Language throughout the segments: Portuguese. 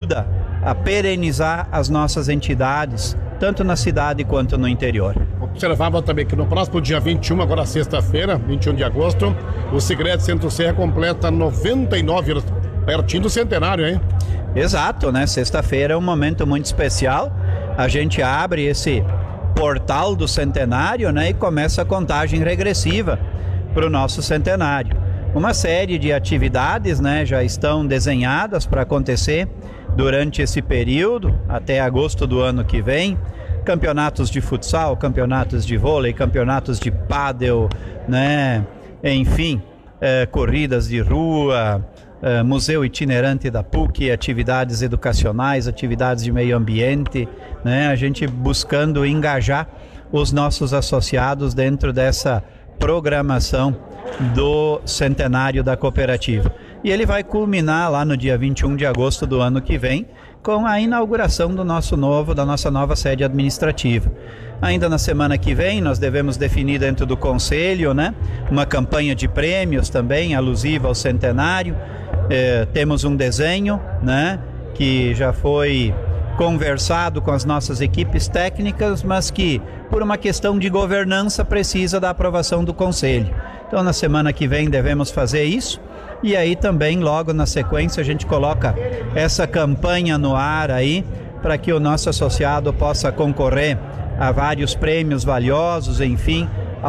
ajuda a perenizar as nossas entidades, tanto na cidade quanto no interior. Observava também que no próximo dia 21, agora sexta-feira, 21 de agosto, o Sicredi Centro-Serra completa 99 anos, pertinho do centenário, hein? Exato, né? Sexta-feira é um momento muito especial. A gente abre esse portal do centenário, né? E começa a contagem regressiva para o nosso centenário. Uma série de atividades, né, já estão desenhadas para acontecer durante esse período, até agosto do ano que vem. Campeonatos de futsal, campeonatos de vôlei, campeonatos de pádel, né? Enfim, corridas de rua, museu itinerante da PUC, atividades educacionais, atividades de meio ambiente, né? A gente buscando engajar os nossos associados dentro dessa programação do centenário da cooperativa. E ele vai culminar lá no dia 21 de agosto do ano que vem, com a inauguração da nossa nova sede administrativa. Ainda na semana que vem, nós devemos definir dentro do Conselho, né, uma campanha de prêmios também, alusiva ao centenário. Temos um desenho, né, que já foi conversado com as nossas equipes técnicas, mas que, por uma questão de governança, precisa da aprovação do Conselho. Então, na semana que vem, devemos fazer isso. E aí também, logo na sequência, a gente coloca essa campanha no ar aí, para que o nosso associado possa concorrer a vários prêmios valiosos, enfim,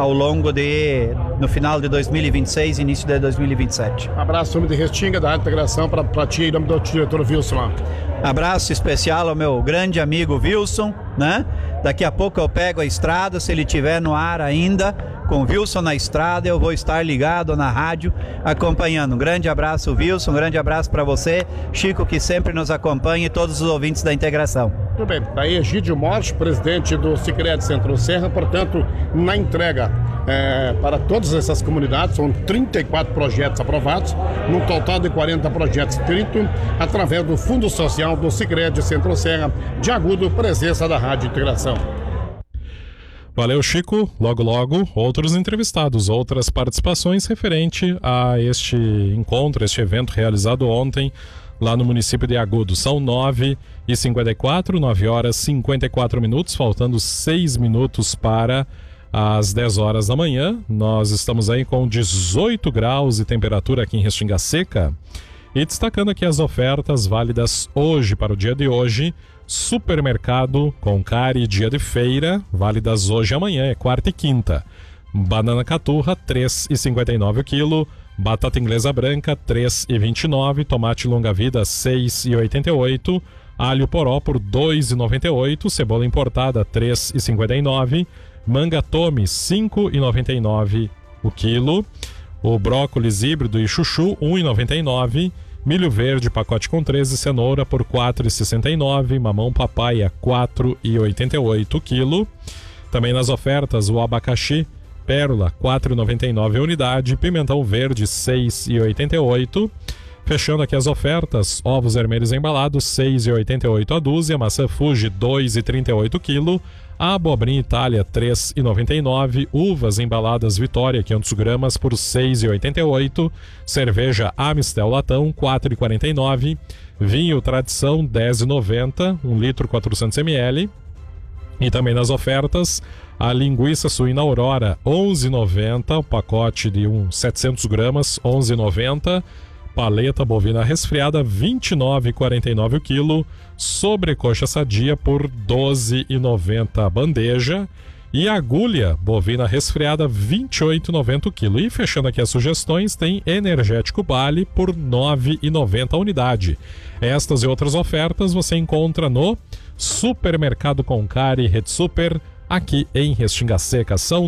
no final de 2026, início de 2027. Abraço, nome de Restinga, da Rádio Integração, para ti, em nome do diretor Wilson. Abraço especial ao meu grande amigo Wilson, né? Daqui a pouco eu pego a estrada, se ele estiver no ar ainda, com o Wilson na estrada, eu vou estar ligado na rádio, acompanhando. Um grande abraço, Wilson, um grande abraço para você, Chico, que sempre nos acompanha, e todos os ouvintes da Integração. Muito bem, daí Egídio Morte, presidente do Sicredi Centro-Serra, portanto, na entrega para todas essas comunidades, são 34 projetos aprovados, num total de 40 projetos inscritos, através do Fundo Social do Sicredi Centro-Serra de Agudo, presença da Rádio Integração. Valeu, Chico. Logo, logo, outros entrevistados, outras participações referente a este encontro, este evento realizado ontem lá no município de Agudo. São 9h54, 9 horas 54 minutos, faltando 6 minutos para às 10 horas da manhã. Nós estamos aí com 18 graus de temperatura aqui em Restinga Seca. E destacando aqui as ofertas válidas hoje, para o dia de hoje: supermercado Concari, dia de feira, válidas hoje e amanhã, é quarta e quinta. Banana caturra, 3,59 o quilo. Batata inglesa branca, 3,29. Tomate longa-vida, 6,88. Alho poró por 2,98. Cebola importada, 3,59. Manga tome, 5,99 o quilo. O brócolis híbrido e chuchu, 1,99. Milho verde, pacote com 13, cenoura por 4,69. Mamão papaya, 4,88 o quilo. Também nas ofertas, o abacaxi pérola, 4,99 a unidade. Pimentão verde, 6,88. Fechando aqui as ofertas, ovos vermelhos embalados, 6,88 a dúzia. Maçã Fuji, 2,38 o quilo. A abobrinha Itália, 3,99. Uvas embaladas Vitória, 500 gramas, por 6,88. Cerveja Amistel latão, 4,49. Vinho Tradição, 10,90. 1 litro, 400 ml. E também nas ofertas, a linguiça suína Aurora, 11,90. O pacote de 700 gramas, 11,90. Paleta bovina resfriada, 29,49 o quilo. Sobrecoxa sadia por 12,90 a bandeja. E agulha bovina resfriada, 28,90 o quilo. E fechando aqui as sugestões, tem energético Bali por 9,90 a unidade. Estas e outras ofertas você encontra no Supermercado Concari Rede Super, aqui em Restinga Seca. São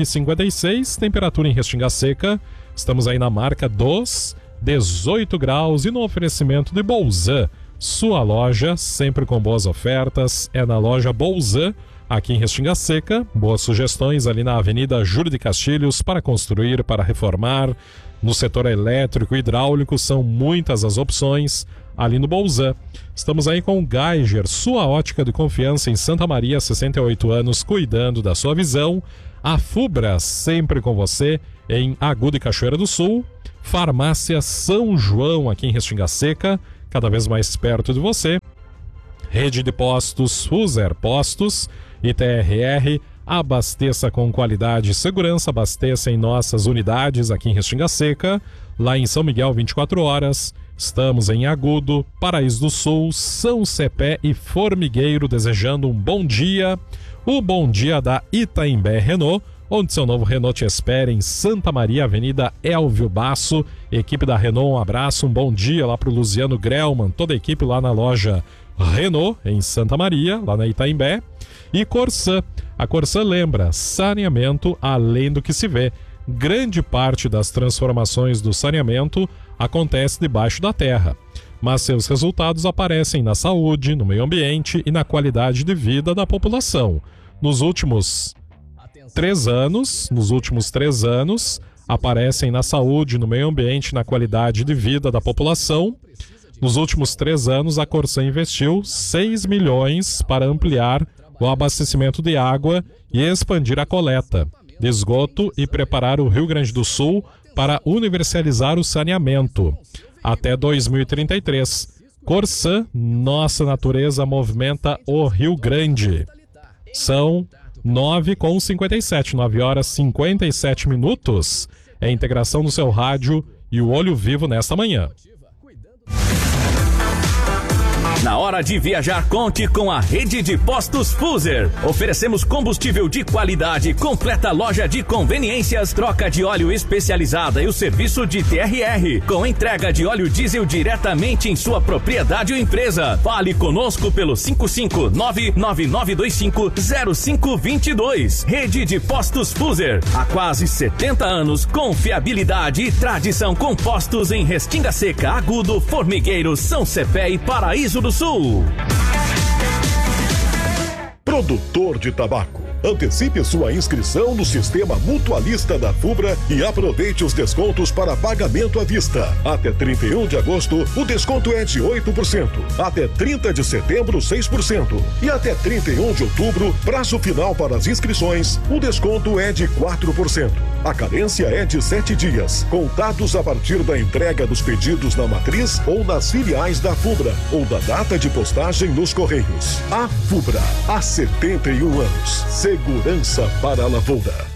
9h56, temperatura em Restinga Seca. Estamos aí na marca dos 18 graus e no oferecimento de Bolzan. Sua loja, sempre com boas ofertas, é na loja Bolzan, aqui em Restinga Seca. Boas sugestões ali na Avenida Júlio de Castilhos, para construir, para reformar. No setor elétrico e hidráulico, são muitas as opções ali no Bolzan. Estamos aí com o Geiger, sua ótica de confiança em Santa Maria, 68 anos, cuidando da sua visão. A Fubra, sempre com você em Agudo e Cachoeira do Sul. Farmácia São João, aqui em Restinga Seca. cada vez mais perto de você. Rede de postos Fuser Postos e TRR. Abasteça com qualidade e segurança, abasteça em nossas unidades aqui em Restinga Seca, lá em São Miguel 24 horas, estamos em Agudo, Paraíso do Sul, São Cepé e Formigueiro, desejando um bom dia, o bom dia da Itaimbé Renault, onde seu novo Renault te espera em Santa Maria, Avenida Elvio Basso, equipe da Renault, um abraço, um bom dia lá pro Luciano Grelman, toda a equipe lá na loja Renault, em Santa Maria, lá na Itaimbé, e Corsã. A Corsã lembra, saneamento além do que se vê. Grande parte das transformações do saneamento acontece debaixo da terra, mas seus resultados aparecem na saúde, no meio ambiente e na qualidade de vida da população. Nos últimos 3 anos, aparecem na saúde, no meio ambiente e na qualidade de vida da população. Nos últimos 3 anos, a Corsã investiu 6 milhões para ampliar o abastecimento de água e expandir a coleta de esgoto e preparar o Rio Grande do Sul para universalizar o saneamento. Até 2033, Corsã, nossa natureza movimenta o Rio Grande. São 9h57, 9h57. É a integração do seu rádio e o olho vivo nesta manhã. Na hora de viajar, conte com a Rede de Postos Fuser. Oferecemos combustível de qualidade, completa loja de conveniências, troca de óleo especializada e o serviço de TRR, com entrega de óleo diesel diretamente em sua propriedade ou empresa. Fale conosco pelo 559-9925-0522. Rede de Postos Fuser. Há quase 70 anos, confiabilidade e tradição com postos em Restinga Seca, Agudo, Formigueiro, São Cepé e Paraíso do Sul. Produtor de tabaco. Antecipe sua inscrição no Sistema Mutualista da FUBRA e aproveite os descontos para pagamento à vista. Até 31 de agosto, o desconto é de 8%. Até 30 de setembro, 6%. E até 31 de outubro, prazo final para as inscrições, o desconto é de 4%. A carência é de 7 dias, contados a partir da entrega dos pedidos na matriz ou nas filiais da FUBRA ou da data de postagem nos Correios. A FUBRA, há 71 anos. Segurança para a lavoura.